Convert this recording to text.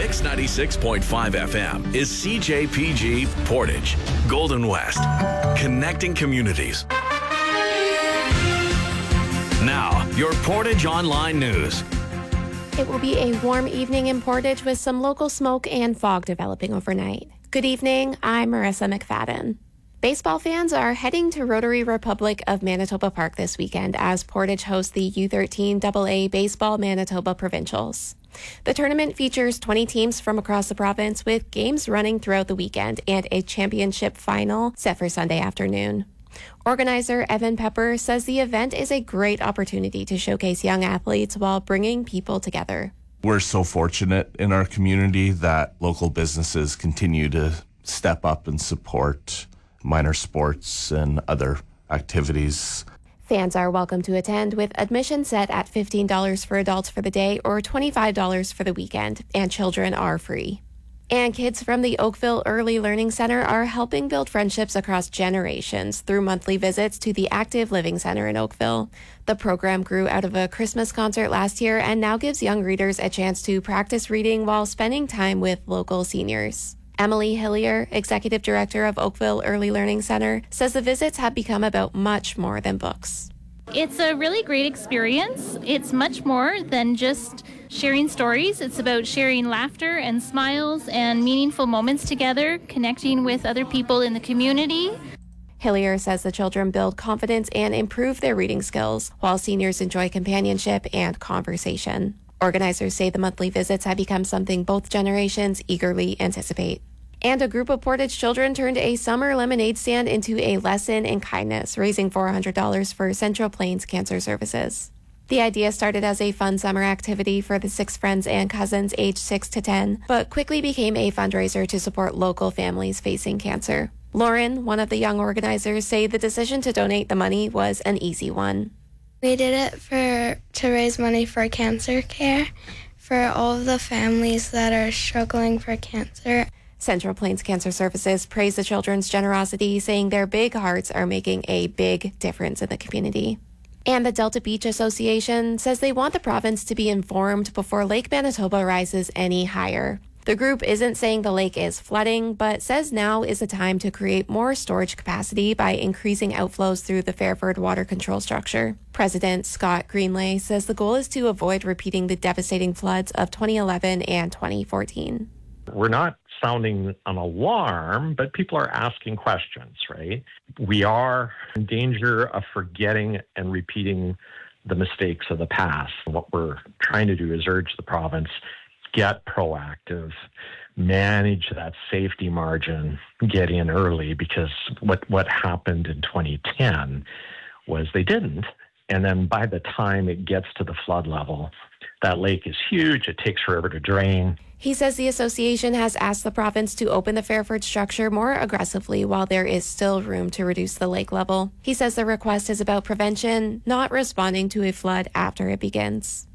Mix 96.5 FM is CJPG Portage, Golden West, connecting communities. Now, your Portage Online News. It will be a warm evening in Portage with some local smoke and fog developing overnight. Good evening, I'm Marissa McFadden. Baseball fans are heading to Rotary Republic of Manitoba Park this weekend as Portage hosts the U13 AA Baseball Manitoba Provincials. The tournament features 20 teams from across the province with games running throughout the weekend and a championship final set for Sunday afternoon. Organizer Evan Pepper says the event is a great opportunity to showcase young athletes while bringing people together. We're so fortunate in our community that local businesses continue to step up and support minor sports and other activities. Fans are welcome to attend with admission set at $15 for adults for the day or $25 for the weekend, and children are free. And kids from the Oakville Early Learning Center are helping build friendships across generations through monthly visits to the Active Living Center in Oakville. The program grew out of a Christmas concert last year and now gives young readers a chance to practice reading while spending time with local seniors. Emily Hillier, Executive Director of Oakville Early Learning Center, says the visits have become about much more than books. It's a really great experience. It's much more than just sharing stories. It's about sharing laughter and smiles and meaningful moments together, connecting with other people in the community. Hillier says the children build confidence and improve their reading skills, while seniors enjoy companionship and conversation. Organizers say the monthly visits have become something both generations eagerly anticipate. And a group of Portage children turned a summer lemonade stand into a lesson in kindness, raising $400 for Central Plains Cancer Services. The idea started as a fun summer activity for the 6 friends and cousins aged 6 to 10, but quickly became a fundraiser to support local families facing cancer. Lauren, one of the young organizers, say the decision to donate the money was an easy one. We did it to raise money for cancer care for all of the families that are struggling for cancer. Central Plains Cancer Services praised the children's generosity, saying their big hearts are making a big difference in the community. And the Delta Beach Association says they want the province to be informed before Lake Manitoba rises any higher. The group isn't saying the lake is flooding, but says now is the time to create more storage capacity by increasing outflows through the Fairford water control structure. President Scott Greenlay says the goal is to avoid repeating the devastating floods of 2011 and 2014. We're not sounding an alarm, but people are asking questions, right? We are in danger of forgetting and repeating the mistakes of the past. What we're trying to do is urge the province, get proactive, manage that safety margin, get in early, because what happened in 2010 was they didn't. And then by the time it gets to the flood level, that lake is huge. It takes forever to drain. He says the association has asked the province to open the Fairford structure more aggressively while there is still room to reduce the lake level. He says the request is about prevention, not responding to a flood after it begins.